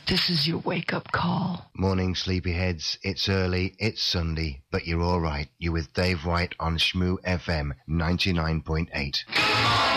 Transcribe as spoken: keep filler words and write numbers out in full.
This is your wake-up call. Morning, sleepyheads. It's early, it's Sunday, but you're all right. You're with Dave White on Shmoo F M ninety-nine point eight. Good morning.